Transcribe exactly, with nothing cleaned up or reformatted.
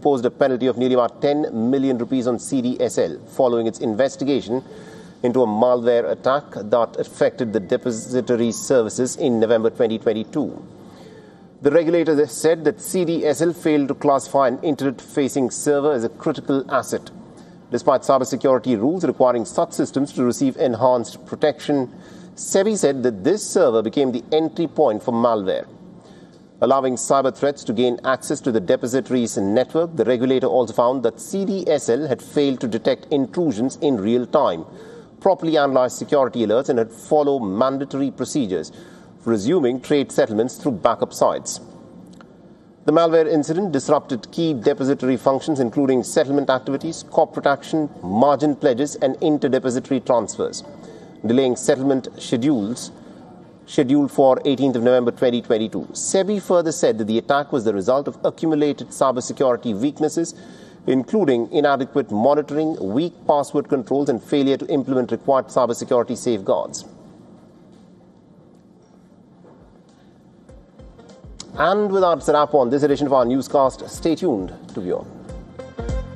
imposed a penalty of nearly about ten million rupees on C D S L following its investigation into a malware attack that affected the depository services in November twenty twenty-two. The regulator said that C D S L failed to classify an internet-facing server as a critical asset. Despite cybersecurity rules requiring such systems to receive enhanced protection, SEBI said that this server became the entry point for malware. Allowing cyber threats to gain access to the depository's network, the regulator also found that C D S L had failed to detect intrusions in real time, properly analyze security alerts, and had followed mandatory procedures for resuming trade settlements through backup sites. The malware incident disrupted key depository functions including settlement activities, corporate action, margin pledges, and interdepository transfers, delaying settlement schedules scheduled for eighteenth of November twenty twenty-two. SEBI further said that the attack was the result of accumulated cybersecurity weaknesses, including inadequate monitoring, weak password controls, and failure to implement required cybersecurity safeguards. And with that, it's a wrap on this edition of our newscast. Stay tuned to Beyond.